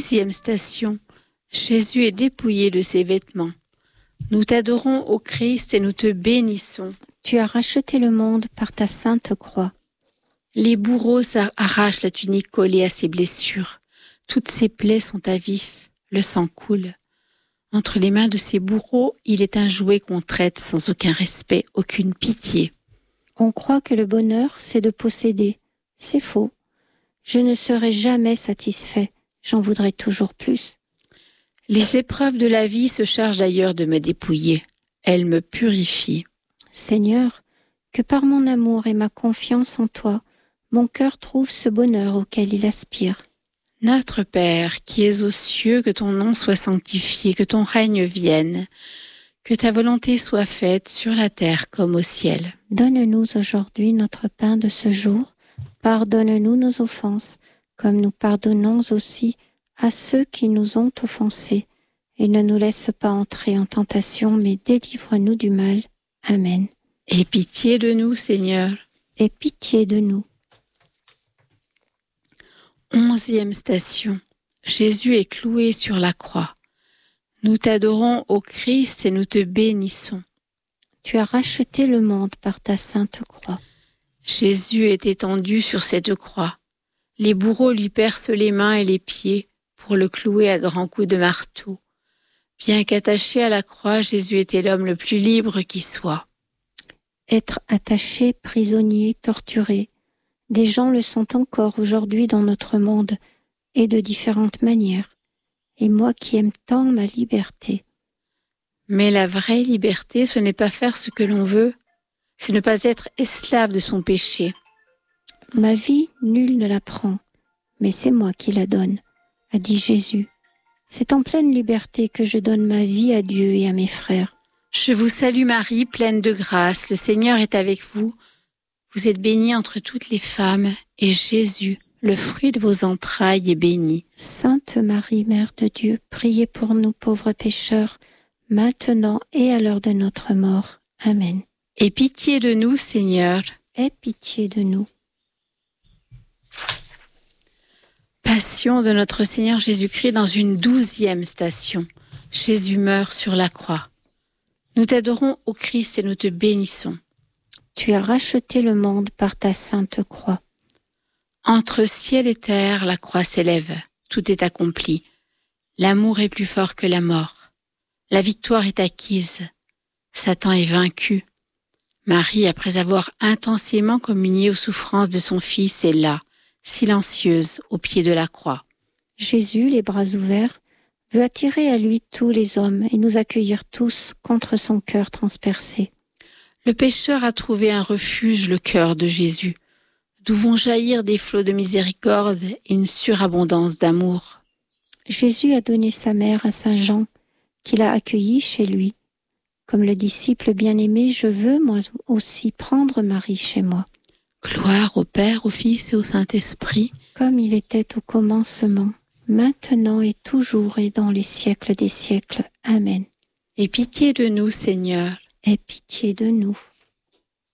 6e station. Jésus est dépouillé de ses vêtements. Nous t'adorons, ô Christ, et nous te bénissons. Tu as racheté le monde par ta sainte croix. Les bourreaux arrachent la tunique collée à ses blessures. Toutes ses plaies sont à vif, le sang coule. Entre les mains de ces bourreaux, il est un jouet qu'on traite sans aucun respect, aucune pitié. On croit que le bonheur, c'est de posséder. C'est faux. Je ne serai jamais satisfait. J'en voudrais toujours plus. Les épreuves de la vie se chargent d'ailleurs de me dépouiller. Elles me purifient. Seigneur, que par mon amour et ma confiance en toi, mon cœur trouve ce bonheur auquel il aspire. Notre Père, qui es aux cieux, que ton nom soit sanctifié, que ton règne vienne, que ta volonté soit faite sur la terre comme au ciel. Donne-nous aujourd'hui notre pain de ce jour. Pardonne-nous nos offenses, comme nous pardonnons aussi à ceux qui nous ont offensés. Et ne nous laisse pas entrer en tentation, mais délivre-nous du mal. Amen. Aie pitié de nous, Seigneur. Aie pitié de nous. 11e station. Jésus est cloué sur la croix. Nous t'adorons, ô Christ, et nous te bénissons. Tu as racheté le monde par ta sainte croix. Jésus est étendu sur cette croix. Les bourreaux lui percent les mains et les pieds pour le clouer à grands coups de marteau. Bien qu'attaché à la croix, Jésus était l'homme le plus libre qui soit. Être attaché, prisonnier, torturé, des gens le sont encore aujourd'hui dans notre monde et de différentes manières. Et moi qui aime tant ma liberté. Mais la vraie liberté, ce n'est pas faire ce que l'on veut, c'est ne pas être esclave de son péché. Ma vie, nul ne la prend, mais c'est moi qui la donne, a dit Jésus. C'est en pleine liberté que je donne ma vie à Dieu et à mes frères. Je vous salue Marie, pleine de grâce, le Seigneur est avec vous. Vous êtes bénie entre toutes les femmes, et Jésus, le fruit de vos entrailles, est béni. Sainte Marie, Mère de Dieu, priez pour nous pauvres pécheurs, maintenant et à l'heure de notre mort. Amen. Aie pitié de nous, Seigneur. Aie pitié de nous. Passion de notre Seigneur Jésus-Christ dans une 12e station. Jésus meurt sur la croix. Nous t'adorons, ô Christ, et nous te bénissons. Tu as racheté le monde par ta sainte croix. Entre ciel et terre, la croix s'élève. Tout est accompli. L'amour est plus fort que la mort. La victoire est acquise. Satan est vaincu. Marie, après avoir intensément communié aux souffrances de son Fils, est là, silencieuse, au pied de la croix. Jésus, les bras ouverts, veut attirer à lui tous les hommes et nous accueillir tous contre son cœur transpercé. Le pécheur a trouvé un refuge, le cœur de Jésus, d'où vont jaillir des flots de miséricorde et une surabondance d'amour. Jésus a donné sa mère à Saint Jean, qui l'a accueilli chez lui. Comme le disciple bien-aimé, je veux moi aussi prendre Marie chez moi. Gloire au Père, au Fils et au Saint-Esprit, comme il était au commencement, maintenant et toujours et dans les siècles des siècles. Amen. Aie pitié de nous, Seigneur. Aie pitié de nous.